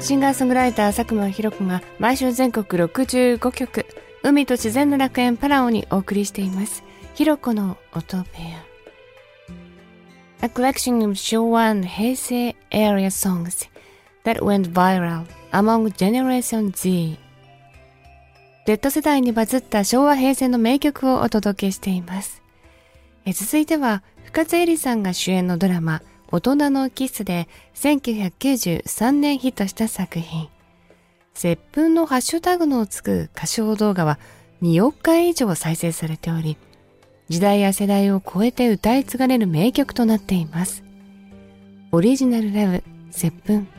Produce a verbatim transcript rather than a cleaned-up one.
シンガーソングライター佐久間ひろ子が毎週全国ろくじゅうごきょく、海と自然の楽園パラオにお送りしています。ひろ子の音部屋。A collection of 昭和 and 平成 area songs that went viral among Generation Z。 Z 世代にバズった昭和平成の名曲をお届けしています。え続いては深津絵里さんが主演のドラマ大人のキスでせんきゅうひゃくきゅうじゅうさんねんヒットした作品。接吻のハッシュタグのつく歌唱動画はにおくかい以上再生されており、時代や世代を超えて歌い継がれる名曲となっています。オリジナルラブ接吻。